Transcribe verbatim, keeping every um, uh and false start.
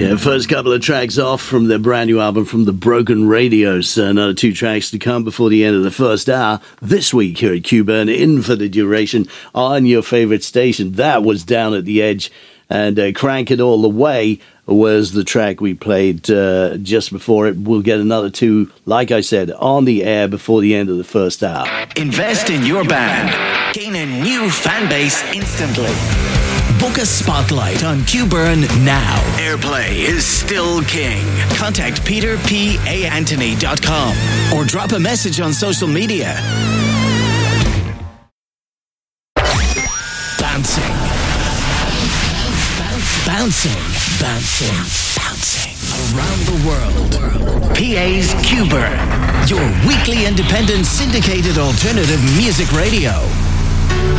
Yeah, first couple of tracks off from their brand new album from the Broken Radios. Uh, another two tracks to come before the end of the first hour this week here at Q-Burn, in for the duration on your favorite station. That was Down at the Edge, and uh, Crank It All the Way was the track we played uh, just before it. We'll get another two, like I said, on the air before the end of the first hour. Invest in your band. Gain a new fan base instantly. Book a spotlight on Q-Burn now. Airplay is still king. Contact peter p a anthony dot com or drop a message on social media. Bouncing. Bouncing. Bouncing. Bouncing. Around the world. P A's Q-Burn. Your weekly independent syndicated alternative music radio.